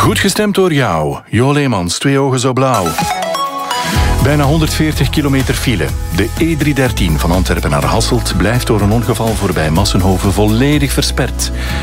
Goed gestemd door jou. Jo Leemans, 2 ogen zo blauw. Bijna 140 kilometer file. De E313 van Antwerpen naar Hasselt blijft door een ongeval voorbij Massenhoven volledig versperd.